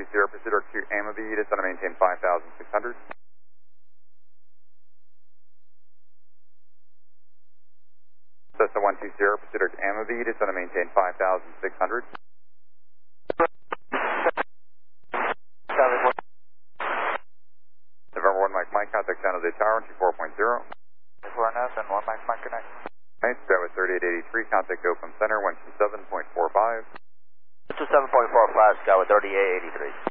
pursuit RQ Amavy, descend and maintain 5,600. Cessna 120, pursuit RQ Amavy, descend and maintain 5,600. November 1 Mike, contact San Jose Tower, 24.0. 4NS and 1 Mike connect. Nice, Bravo 3883, contact Oakland Center, 127.45. 127.45, Sky with 3883.